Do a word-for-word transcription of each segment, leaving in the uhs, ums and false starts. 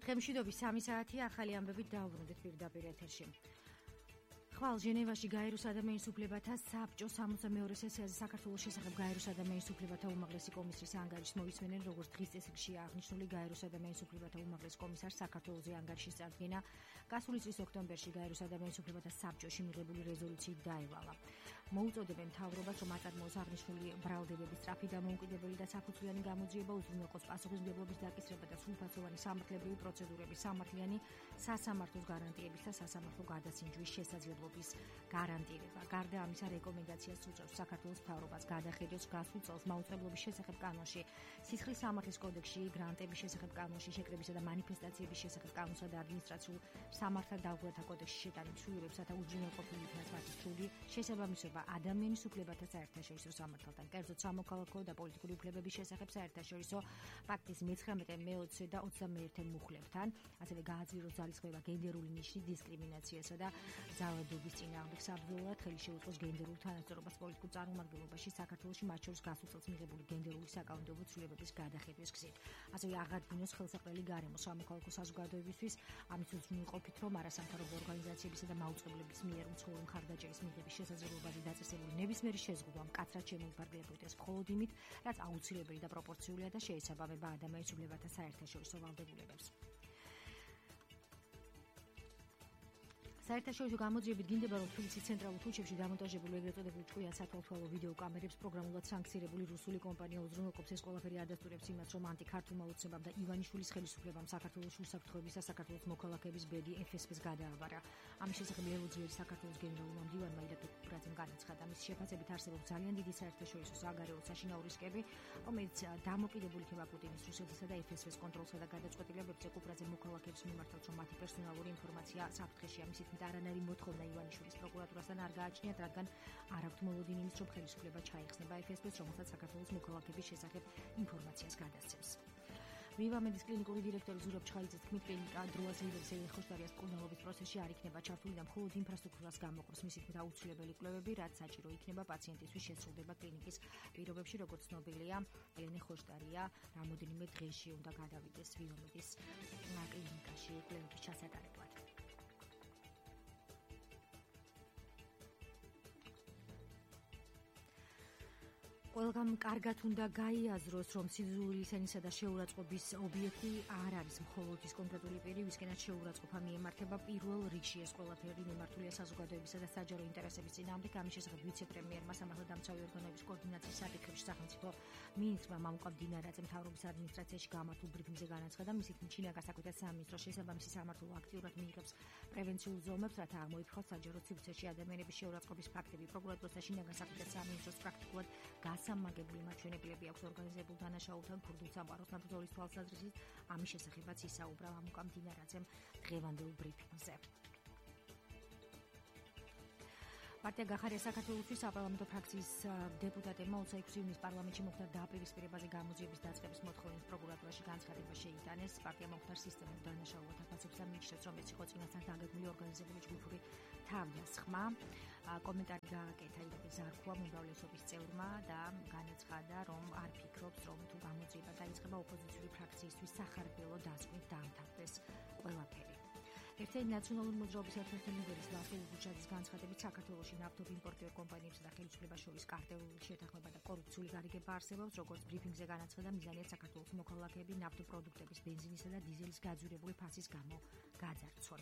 დღემშვიდობის სამი საათი ახალი ამბებით დავუბრუნდით პირდაპირ ეთერში. ხვალ ჟენევაში გაეროს ადამიანის უფლებათა საბჭოს სამოცდამეორე სესიაზე საქართველოს შესახებ გაეროს ადამიანის უფლებათა უმაღლესი კომისრის ანგარიშს მოვისმენენ, როგორც დღის წესრიგშია აღნიშნული გაეროს ადამიანის უფლებათა უმაღლეს კომისარს საქართველოს ანგარიშის წარდგენა გასული წლის ოქტომბერში გაეროს ადამიანის უფლებათა საბჭოში მიღებული რეზოლუციით დაევალა. მოუწოდებენ მთავრობას, რომ აწარმოოს აღნიშნული ბრალდებების სწრაფი დამოუკიდებელი და საფუძვლიანი გამოძიება, უზრუნველყოს პასუხისმგებლობის დაკისრება და სრულფასოვანი სამართლებრივი პროცედურების სამართლიანი სასამართლოს გარანტიების და სასამართლო გადასინჯვის შესაძლებლობა გარანტირება. გარდა ამისა, რეკომენდაციას უწევს საქართველოს მთავრობას გადახედოს გასულ წელს მაუწყებლობის შესახებ კანონში, სისხლის სამართლის კოდექსში, გრანტების შესახებ კანონში, შეკრებისა და მანიფესტაციების შესახებ კანონსა და ადმინისტრაციულ სამართალ დაღუპულთა კოდექსში შეტანილ ცვლილებებსა და უზრუნველყოფილი იქნას მათი სრული შესაბამისობა ადამიანის უფლებათა საერთაშორისო სამართალთან, კერძოდ სამოქალაქო და პოლიტიკური უფლებების შესახებ საერთაშორისო პაქტის მეცხრამეტე, მეოცე და ოცდამეერთე მუხლებთან, ასევე გააძლიეროს ძალისხმევა გენდერული ნიშნის დისკრიმინაციასა და ძალადობის წინააღმდეგ საბრძოლველად ხელი შეუწყოს გენდერულ თანასწორობას პოლიტიკურ წარმომადგენლობაში საქართველოში, მათ შორის გასულ წელს მიღებული გენდერული საკანონმდებლო ცვლილებების გადახედვის გზით. ასევე აღადგინოს ხელსაყრელი გარემო სამოქალაქო საზოგადოებისთვის, ამის უზრუნველყოფით, რომ არასამთავრობო ორგანიზაციებისა და მაუწყებლების მიერ უცხოური მხარდაჭერის მიღების შესაძლებლობაზე დაწესებული ნებისმიერი შეზღუდვა მკაცრად შემოიფარგლებოდეს მხოლოდ იმით, რაც აუცილებელი და პროპორციულია და შეესაბამება ადამიანის უფლებათა საერთაშორისო ვალდებულებებს. საერთაშორისო გამოძიებით გინდება, რომ თბილისის ცენტრალურ თუჩებში დამონტაჟებული ეგრეთ წოდებული ჭკვიან სათვალთვალო ვიდეო კამერებს პროგრამულად სანქცირებული რუსული კომპანია უზრუნველყოფს. ეს ყველაფერი ადასტურებს იმას, რომ ანტიქართულმა ოცნებამ და ივანიშვილის ხელისუფლებამ საქართველოს უსაფრთხოების და საქართველოს მოქალაქეების ბედი ეფ ეს პეს გადააბარა. ამის შესახებ ლევო ძლიერი საქართველოს გენერალურმა მდივანმა ირაკლი კუპრაძემ განაცხადა, მის შეფასებით არსებობს ძალიან დიდი საერთაშორისო საგარეო საშინაო რისკები, რომელიც დამოკიდებული იქნება პუტინის რუსეთისა და ეფ ეს პეს კონტროლსა და გადაწყვეტილებებზე. კუპრაძემ მოქალაქეებს მიმართავს, რომ მათი პერსონალური ინფორმაცია საფრთხეში, ამის და არანაირი მოთხოვნა ივანიშვილის პროკურატურასთან არ გააჩნიათ, რადგან არ აქვთ მოლოდინი იმის, რომ ხელისუფლება ჩაიხსნება ეფ ეს პეს, რომელსაც საქართველოს მოქალაქეების შესახებ ინფორმაციას გადასცემს. ვივამედის კლინიკური დირექტორი ზურაბ ჩხალიძის თქმით, კლინიკა დროას ლიდერსელი ხოშტარიას მკურნალობის პროცესში არ იქნება ჩართული და მხოლოდ ინფრასტრუქტურას გამოყროს. მისი თქმით, აუცილებელი კვლევები, რაც საჭირო იქნება პაციენტისთვის შესრულდება კლინიკის პირობებში, როგორც ცნობილია, ელენე ხოშტარია რამოდენიმე დღეში უნდა გადავიდეს ვივამედის კლინიკაში კვლევების ჩასატარებლად. ყველგან კარგად უნდა გაიაზროს, რომ სიძულვილის ენისა და შეურაცხყოფის ობიექტი არ არის მხოლოდ ის კონკრეტული პირი, ვისკენაც შეურაცხყოფა მიემართება. პირველ რიგში ეს ყველაფერი მიმართულია საზოგადოებისა და საჯარო ინტერესების წინააღმდეგ. ამის შესახებ ვიცე-პრემიერმა სამართალდამცავი ორგანოების კოორდინაციის საკითხებში სახელმწიფო მინისტრმა მამუკა მდინარაძე მთავრობის ადმინისტრაციაში გამართულ ბრიფინგზე განაცხადა, მისი თქმით, შინაგან საქმეთა სამინისტრო შესაბამისი სამართალო აქტიურად მიიღებს პრევენციულ ზომებს, რათა აღმოიფხოს საჯარო სივრცეში ადამიანების შეურაცხყოფის ფაქტები. პროკურატურას და შინაგან საქმეთა სამინისტროს პრაქტიკულად სამაგებული მაჩვენებლები აქვს ორგანიზებულ დანაშაულთან ქურდულ სამყაროს ნაბრძოლის თვალსაზრისით. ამის შესახებაც ისაუბრა მამუკა მდინარაძემ დღევანდელ ბრიფინგზე. პარტია გახარია საქართველოსთვის საპარლამენტო ფრაქციის დეპუტატებმა ოცდაექვსი ივნისს პარლამენტში მოხდა დაპირისპირებაზე გამოძიების დაწყების მოთხოვნით პროკურატურაში განცხადება შეიტანეს. პარტია მოხდა სისტემურ დანაშაულად აფასებს და მიიჩნევს, რომ ეს იყო წინასწარ დაგეგმილი ორგანიზებული ჯგუფური თავდასხმა. კომენტარი გააკეთა ირაკლი ზარქუამ უმრავლესობის წევრმა და განაცხადა, რომ არ ფიქრობს, რომ თუ გამოძიება დაიწყება ოპოზიციური ფრაქციისთვის სახარბელო დასკვნით დაამთავრდეს ყველაფერი. ერთიანი ნაციონალური მოძრაობის ერთ-ერთი ლიდერის ლაშა ბუჩაძის განცხადებით, საქართველოში ნავთობიმპორტიორ კომპანიებსა და ხელისუფლებას შორის კარტელული შეთანხმება და კორუფციული გარიგება არსებობს, როგორც ბრიფინგზე განაცხადა, მიზანია საქართველოს მოქალაქეები ნავთობპროდუქტების, ბენზინისა და დიზელის გაძვირებული ფასის გამო გაძარცვონ.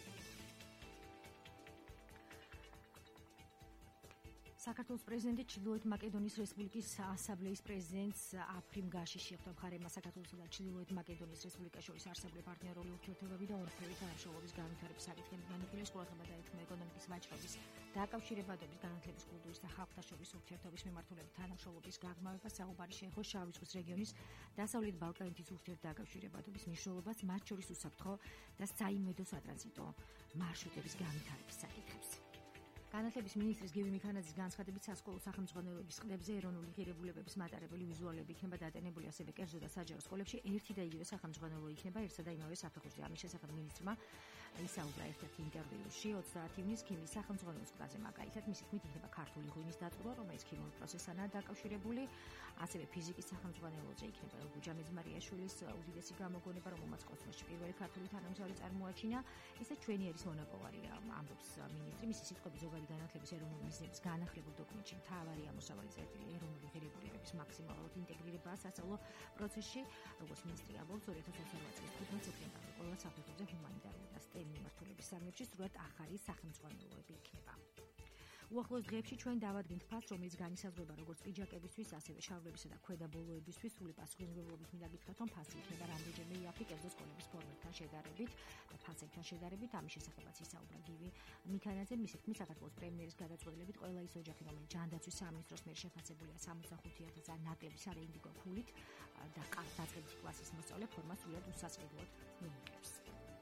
საქართველოს პრეზიდენტი ჩრდილოეთ მაკედონიის რესპუბლიკის ასამბლეის პრეზიდენტს აფრიმ გაშიში ხვდა მხარემა საქართველოსა და ჩრდილოეთ მაკედონიის რესპუბლიკას შორის არსებული პარტნიორული ურთიერთობები და ორფერდა თანამშრომლობის განვითარების საკითხები განიხილეს. ყურადღება დაეთმო ეკონომიკის ვაჭრობის, დაკავშირებადობის, განათლების, კულტურის და ხალხთა შორის ურთიერთობის მიმართულებით თანამშრომლობის გაღრმავება. საუბარი შეეხო შავი ზღვის რეგიონის დასავლეთ ბალკანეთის ურთიერთდაკავშირებადობის მნიშვნელობას, მათ შორის უსაფრთხო და საიმედო სატრანზიტო მარშრუტების განვითარების საკითხებს. განათლების მინისტრის გივი მიქანაძის განცხადებით სასკოლო სახელმძღვანელოების ყდებზე ეროვნული ღირებულებების მატარებელი ვიზუალები იქნება დატანებული, ასევე კერძო და საჯარო სკოლებში ერთი და იგივე სახელმძღვანელო იქნება ერთსა და იმავე საფეხურზე. ამის შესახებ მინისტრმა ისაუბრა ერთ-ერთ ინტერვიუში ოცდაათი ივნის ქიმიის სახელმძღვანელოს ყდაზე, მაგალითად მისი თქმით იქნება ქართული ღვინის დატვირთვა, რომელიც ქიმიურ პროცესთანაა დაკავშირებული, ასევე ფიზიკის სახელმძღვანელოზე იქნება ელგუჯა მეძმარიაშვილის უდიდესი გამოგონება, რომელმაც კოსმოსში პირველი ქართული თანამგზავრი წარმოაჩინა. ისე ჩვენი ერის მონაპოვარია, ამბობს მინისტრი. მისი სიტყვები ზოგადი განათლების ეროვნული მიზნების განახლებულ დოკუმენტში მთავარი ამოსავალი წერტილი ეროვნული ღირებულებების მაქსიმალურად ინტეგრირებაა სასწავლო პროცესში. როგორც მინისტრი ამბობს, ორი ათას ოცდაოთხ წლის ხუთმეტ სექტემბერში ყველა საფეხურზე ჰუმანიტარული და სტემ მიმართულების სამეფოში სრულად ახალი სახელმძღვანელოები იქნება. უახლოეს დღეებში ჩვენ დავადგინთ ფასს, რომელიც განისაზღვრება როგორც პიჯაკებისთვის, ასევე შარვლებისა და ქვედა ბოლოებისთვის. სრული პასუხისმგებლობით მინდა გითხრათ, რომ ფასი იქნება რამდენჯერმე იაფი კერძო სკოლების ფორმებთან შედარებით და ფასებთან შედარებით. ამის შესახებაც ისაუბრა გივი მიქანაძე. მისი თქმით, საქართველოს პრემიერის გადაწყვეტილებით ყველა ის ოჯახი, რომელიც ჯანდაცვის სამინისტროს მიერ შეფასებულია სამოცდახუთი ათასი ნაკლები სარეინდიგო ფულით და დაწყებითი კლასის მოსწავლე ფორმას სრულად უსასყიდლოდ მიიღებს.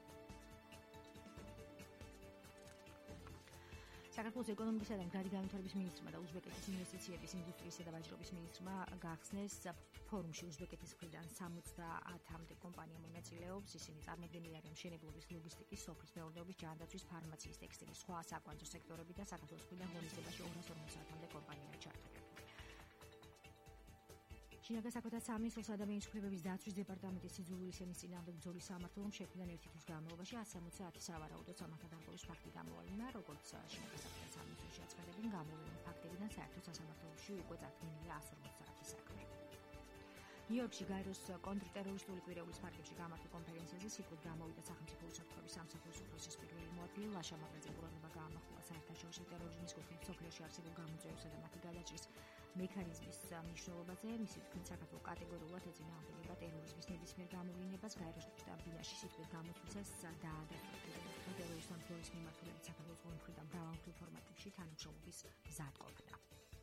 საქართველოს ეკონომიკისა და მდგრადი განვითარების მინისტრმა და უზბეკეთის ინვესტიციების, ინდუსტრიისა და ვაჭრობის მინისტრმა გახსნეს ფორუმში უზბეკეთის მხრიდან სამოცდაათამდე კომპანია მონაწილეობს. ისინი წარმოდგენილი არიან მშენებლობის, ლოგისტიკის, სოფლის მეურნეობის, ჯანდაცვის, ფარმაციის, ტექსტილის, სხვა საკვანძო სექტორები და საქართველოს მხრიდან ღონისძიებაში ორას ორმოცდაათამდე კომპანია ჩართული. შინაგან საქმეთა სამინისტროს ადამიანის უფლებების დაცვის დეპარტამენტის სიძულვილის ენის წინააღმდეგ ბრძოლის სამმართველომ შექმნიდან ერთი თვის განმავლობაში one hundred seventy სავარაუდო სამართალ დარღვევის ფაქტი გამოავლინა, როგორც შინაგან საქმეთა სამინისტროში აცხადებენ, გამოვლენილი ფაქტებიდან საერთო სასამართლოში უკვე წარდგენილია one hundred forty საქმე. ნიუ-იორკში გაეროს კონტრტერორისტული კვირეულის პარკებში გამართულ კონფერენციაზე სიტყვით გამოვიდა სახელმწიფო უსაფრთხოების სამსახურის უფროსის პირველი მოადგილე ლაშა მაბრაძე. ყურადღება გაამახვილა საერთაშორისო ტერორიზმის კუთხით მსოფლიოში არსებულ გამოწვევებსა და მათი გადაჭრის მექანიზმის მნიშვნელობაზე. მისი თქმით, საქართველო კატეგორიულად ეწინააღმდეგება ტერორიზმის ნებისმიერ გამოვლინებას. გაეროს შტაბ-ბინაში სიტყვით გამოსვლისას დაადასტურა ტერორისტულ ბრძოლის მიმართულებით საქართველოს მხრიდან მრავალმხრივ ფორმატებში თანამშრომლობის მზადყოფნა.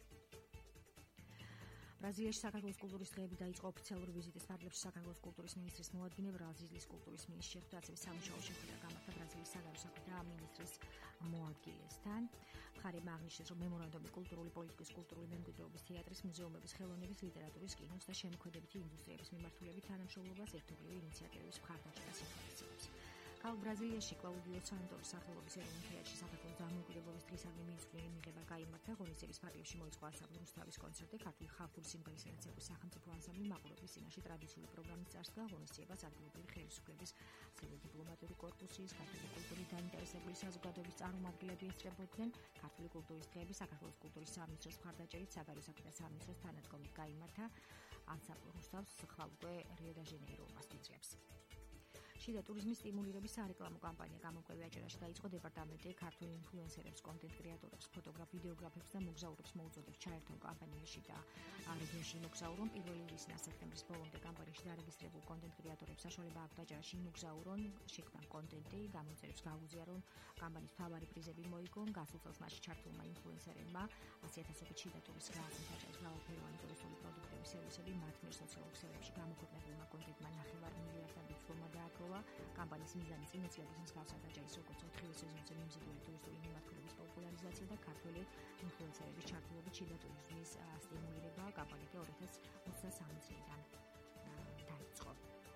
ბრაზილიაში საქართველოს კულტურის დღეები დაიწყო ოფიციალური ვიზიტის ფარგლებში. საქართველოს კულტურის მინისტრის მოადგილე ბრაზილიის კულტურის მინისტრს შეხვდა, ასევე სამუშაო შეხვედრა გამართა ბრაზილიის საგარეო საქმეთა მინისტრის მოადგილესთან. მხარემ აღნიშნეს, რომ მემორანდუმი კულტურული პოლიტიკის, კულტურული მემკვიდრეობის, თეატრის, მუზეუმების, ხელოვნების, ლიტერატურის, კინოს და შემოქმედებითი ინდუსტრიების მიმართულებით თანამშრომლობას, ერთობლივი ინიციატივების მხარდაჭერას ითვალისწინებს. ქალაქ ბრაზილიაში კლაუდიო სანტორის სახელობის ეროვნულ თეატრში საქართველოს დამოუკიდებლობის დღისადმი მიძღვნილი მიღება გაიმართა. ღონისძიების პარკებში მოიწყო ასაბლი რუსთავის კონცერტი, ქართული ხალხური სიმღერისა და ცეკვის სახელმწიფო ანსამბლი მაყურებლის წინაშე ტრადიციული პროგრამის წარსდგა. ღონისძიებას ადგილობრივი ხელისუფლების, ასევე დიპლომატიური კორპუსის, ქართული კულტურით დაინტერესებული საზოგადოების წარმომადგენლები ესწრებოდნენ. ქართული კულტურის დღეები საქართველოს კულტურის სამინისტროს მხარდაჭერით საგარეო საქმეთა სამინისტროს თანადგომით გაიმართა. ანსამბლ რუსთავს ხვალ უკვე რიო-დე-ჟანეირო მასპინძლებს. შიდა ტურიზმის სტიმულირების სარეკლამო კამპანია გამომკვევი აჭარაში დაიწყო. დეპარტამენტი ქართულ ინფლუენსერებს, კონტენტ კრეატორებს, ფოტოგრაფ, ვიდეოგრაფებს და მოგზაურებს მოუწოდებს ჩაერთონ კამპანიაში და რეგიონში მოგზაურონ. პირველი ივლისიდან სექტემბრის ბოლომდე კამპანიაში დარეგისტრებულ კონტენტ კრეატორებს საშუალება აქვთ აჭარაში მოგზაურონ, შექმნან კონტენტი, გამოწერებს გაუზიარონ, კამპანიის მთავარი პრიზები მოიგონ. გასულ წელს მასში ჩართულმა ინფლუენსერებმა ათი ათასობით შიდა ტურისტს გააცნეს აჭარის მრავალფეროვანი ტურისტული პროდუქტების სერვისები. მათ მიერ სოციალურ ქსელებში გამოქვეყნებულმა კონტენტმა ნახევარ მილიარდამდე ფორმა დააგროვა. კამპანიის მიზანი წინა წლების მსგავსად აჭარის როგორც ოთხივე სეზონზე მიმზიდველი ტურისტული მიმართულების პოპულარიზაცია და ქართველი ინფლუენსერების ჩართულობით შიდა ტურიზმის სტიმულირება. კამპანია ორი ათას ოცდასამი წლიდან დაიწყო.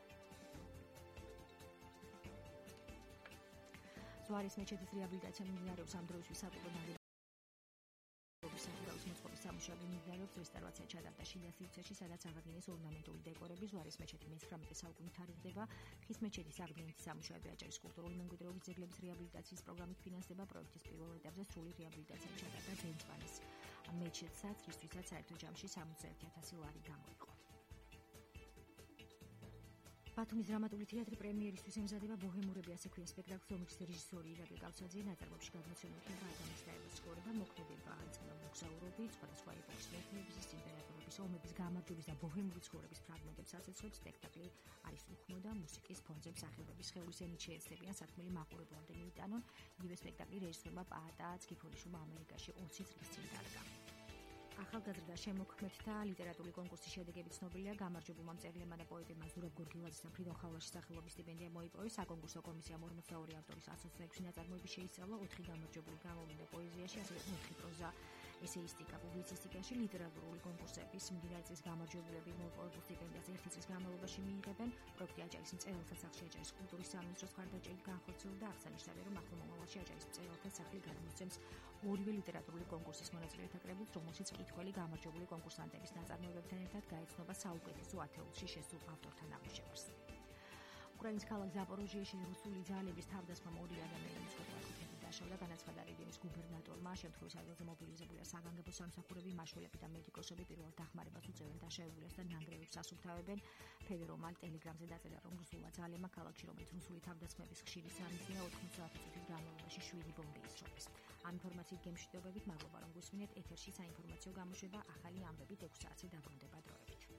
ზვარის მეჩეთის რეაბილიტაცია მიმდინარეობს. ამ დროისთვის საკუთარ მოწყობის სამუშაოები მიმდინარეობს. რესტავრაცია ჩატარდა შიდა სივრცეში, სადაც აღადგინეს ორნამენტული დეკორები. ზვარის მეჩეთი მეცხრამეტე საუკუნით თარიღდება. ხის მეჩეთის აღდგენითი სამუშაოები აჭარის კულტურული მემკვიდრეობის ძეგლების რეაბილიტაციის პროგრამით ფინანსდება. პროექტის პირველ ეტაპზე სრული რეაბილიტაცია ჩატარდა დენწვანის მეჩეთსაც, რისთვისაც საერთო ჯამში სამოცდაერთი ათასი ლარი გამოიყო. ბათუმის დრამატული თეატრი პრემიერისთვის ემზადება ბოჰემურები, ასე ქვია სპექტაკლს, რომლის რეჟისორი ირაკლი კავცაძე. ნაწარმოებში გადმოცემული იქნება ადამიანის დაიბადის ცხოვრება, მოქმედება, ანცმლა მოგზაურობით, სხვადასხვა ეპოქის მეფეების, იმპერატორების, ომების, გამარჯვების და ბოჰემური ცხოვრების ფრაგმენტებს ასაცილებს. სპექტაკლი არის უხმო და მუსიკის ფონზე მსახიობების სხეულის ენით შეეცდებიან, საქმელი მაყურებლამდე მიიტანონ. იგივე სპექტაკლი რეჟისორმა პაატა ცქიფოლიშვილმა ამერიკაში ოცი წლის წინ დადგა. ახალგაზრდა შემოქმედთა ლიტერატურული კონკურსის შედეგები ცნობილია. გამარჯვებულმა მწერლებმა და პოეტებმა ზურაბ გორგილაძის და ფრიდონ ხალვაშის სახელობის სტიპენდია მოიპოვეს. საკონკურსო კომისიამ ორმოცდაორი ავტორის ათოცდაექვსი ნაწარმოები შეისწავლა. ოთხი გამარჯვებული გამოვიდა პოეზიაში, ასევე ოთხი პროზა, ესეისტიკა, პუბლიცისტიკაში. ლიტერატურული კონკურსების მიმდინარე წლის გამარჯვებულები მოუპოვებულ სტიპენდიას ერთი წლის განმავლობაში მიიღებენ. პროექტი აჭარის მწერალთა სახლში აჭარის კულტურის სამინისტროს მხარდაჭერით განხორციელდა. აღსანიშნავია, რომ ახლო მომავალში აჭარის მწერალთა სახლი გადმოსცემს ორივე ლიტერატურული კონკურსის მონაწილეთა კრებულს, რომელშიც მკითხველი გამარჯვებული კონკურსანტების ნაწარმოებებთან ერთად გაეცნობა საუკეთესო ათეულში შესულ ავტორთა ნამუშევარს. უკრაინის ქალაქ ზაპოროჟიეში რუსული ძალების თავდასხმამ ორი ადამიანი მსხვერპლად დაშავდა. განაცხადა რეგიონის გუბერნატორმა. შემთხვევის ადგილზე მობილიზებულია საგანგებო სამსახურები, მაშველები და მედიკოსები პირველ დახმარებას უწევენ დაშავებულებს და ნანგრევებს ასუფთავებენ. ფედერალურ ტელეგრამზე დაწერა, რომ რუსულმა ძალებმა ქალაქში, რომელიც რუსული თავდასხმების ხშირი სამიზნეა, ოთხმოცდაათი წუთის განმავლობაში შვიდი ბომბი ისროლეს. ამ ინფორმაციით გემშვიდობებით, მადლობა რომ გვისმინეთ. ეთერში საინფორმაციო გამოშვება ახალი ამბებით ექვს საათზე დაბრუნდება დროებით.